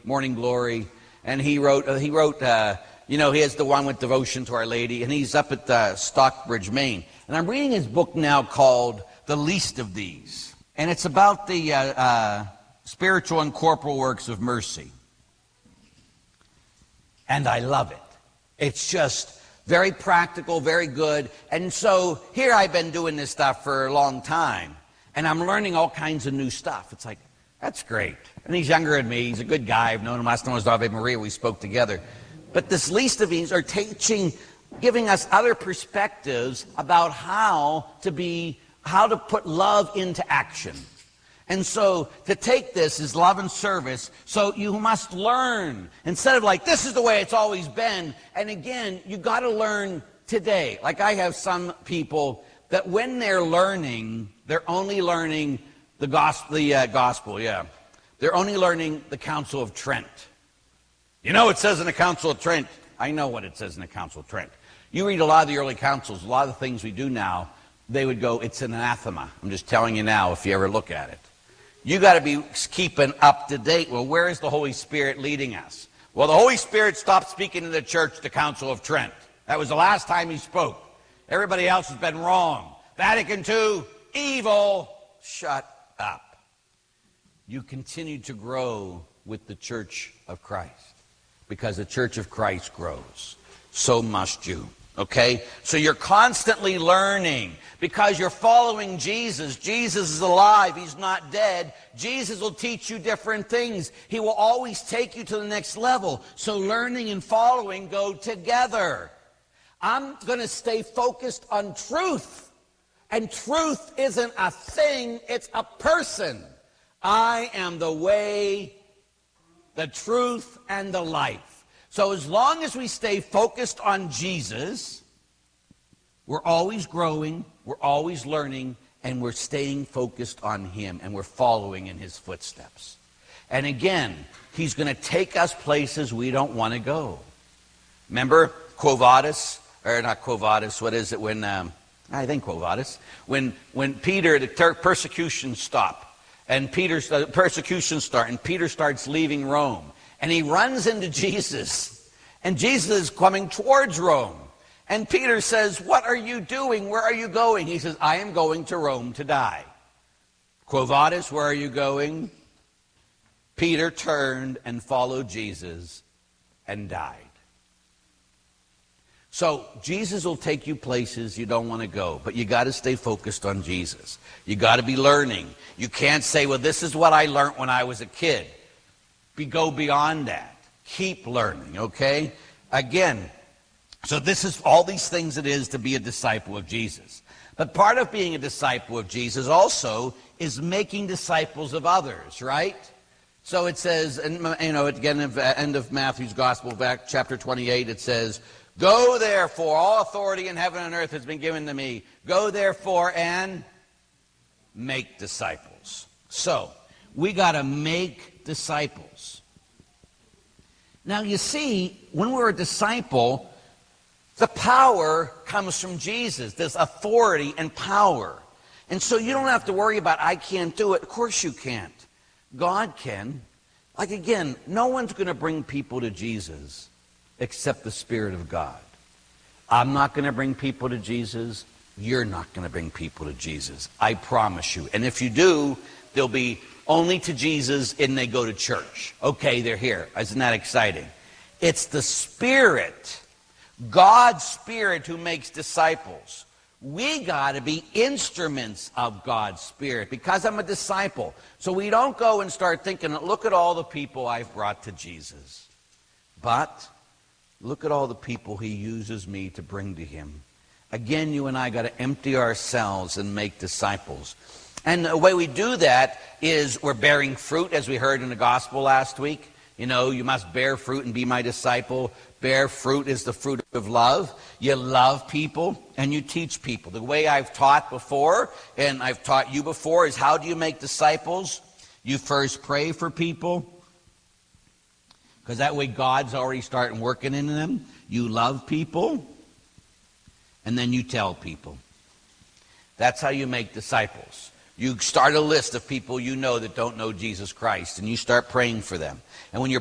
Morning Glory, and he wrote, he has the one with Devotion to Our Lady, and he's up at Stockbridge, Maine. And I'm reading his book now called The Least of These. And it's about the spiritual and corporal works of mercy. And I love it. It's just very practical, very good. And so here I've been doing this stuff for a long time, and I'm learning all kinds of new stuff. It's like, that's great. And he's younger than me. He's a good guy. I've known him last time I was Ave Maria. We spoke together. But this Least of These are teaching, giving us other perspectives about how to put love into action. And so to take this is love and service. So you must learn. Instead of like, this is the way it's always been. And again, you got to learn today. Like I have some people that when they're learning, they're only learning the gospel. They're only learning the Council of Trent. You know, it says in the Council of Trent. I know what it says in the Council of Trent. You read a lot of the early councils, a lot of the things we do now, they would go, it's an anathema. I'm just telling you now if you ever look at it. You got to be keeping up to date. Well, where is the Holy Spirit leading us? Well, the Holy Spirit stopped speaking in the church, the Council of Trent. That was the last time he spoke. Everybody else has been wrong. Vatican II, evil. Shut up. You continue to grow with the Church of Christ. Because the Church of Christ grows. So must you. Okay? So you're constantly learning because you're following Jesus. Jesus is alive. He's not dead. Jesus will teach you different things. He will always take you to the next level. So learning and following go together. I'm going to stay focused on truth. And truth isn't a thing, it's a person. I am the way, the truth, and the life. So as long as we stay focused on Jesus, we're always growing, we're always learning, and we're staying focused on him, and we're following in his footsteps. And again, he's going to take us places we don't want to go. Remember Quo Vadis? Or not Quo Vadis, what is it when, I think Quo Vadis. When Peter, the persecution stopped, and persecution started, and Peter starts leaving Rome. And he runs into Jesus. And Jesus is coming towards Rome. And Peter says, what are you doing? Where are you going? He says, I am going to Rome to die. Quo Vadis, where are you going? Peter turned and followed Jesus and died. So Jesus will take you places you don't want to go, but you got to stay focused on Jesus. You got to be learning. You can't say, well, this is what I learned when I was a kid. Go beyond that. Keep learning, okay? Again, so this is all these things it is to be a disciple of Jesus. But part of being a disciple of Jesus also is making disciples of others, right? So it says, and again, at the end of Matthew's Gospel, back chapter 28, it says, go therefore, all authority in heaven and earth has been given to me. Go therefore and make disciples. So, we got to make disciples. Now you see, when we're a disciple, the power comes from Jesus. There's authority and power. And so you don't have to worry about, I can't do it. Of course you can't. God can. Like again, no one's going to bring people to Jesus except the Spirit of God. I'm not going to bring people to Jesus. You're not going to bring people to Jesus. I promise you. And if you do, they'll be only to Jesus and they go to church. Okay, they're here. Isn't that exciting? It's the Spirit, God's Spirit, who makes disciples. We got to be instruments of God's Spirit because I'm a disciple. So we don't go and start thinking, look at all the people I've brought to Jesus. But look at all the people he uses me to bring to him. Again, you and I got to empty ourselves and make disciples. And the way we do that is we're bearing fruit, as we heard in the gospel last week. You know, you must bear fruit and be my disciple. Bear fruit is the fruit of love. You love people and you teach people. The way I've taught before, and I've taught you before, is how do you make disciples? You first pray for people, because that way God's already starting working in them. You love people, and then you tell people. That's how you make disciples. You start a list of people you know that don't know Jesus Christ, and you start praying for them. And when you're